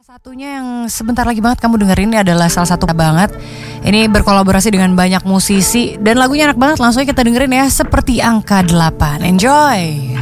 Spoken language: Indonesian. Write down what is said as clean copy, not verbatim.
Satunya yang sebentar lagi banget kamu dengerin ini adalah salah satu banget. Ini berkolaborasi dengan banyak musisi dan lagunya enak banget. Langsung aja kita dengerin ya, Seperti Angka 8. Enjoy.